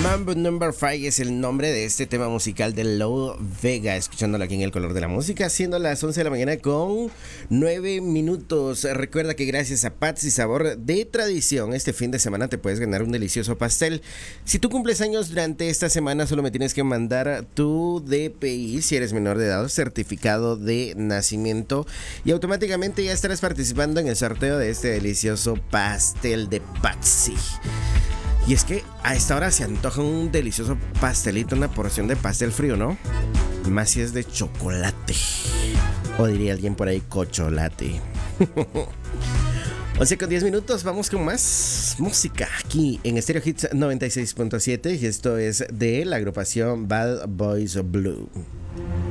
Mambo Number 5 es el nombre de este tema musical de Low Vega, escuchándolo aquí en El Color de la Música, siendo las 11 de la mañana con 9 minutos. Recuerda que gracias a Pats y Sabor de Tradición, este fin de semana te puedes ganar un delicioso pastel. Si tú cumples años durante esta semana, solo me tienes que mandar tu DPI, si eres menor de edad, certificado de nacimiento, y automáticamente ya estarás participando en el sorteo de este delicioso pastel de Patsy. Y es que a esta hora se antoja un delicioso pastelito, una porción de pastel frío, ¿no? Más si es de chocolate. O diría alguien por ahí, cocholate. 11 con 10 minutos, vamos con más música aquí en Stereo Hits 96.7. Y esto es de la agrupación Bad Boys Blue.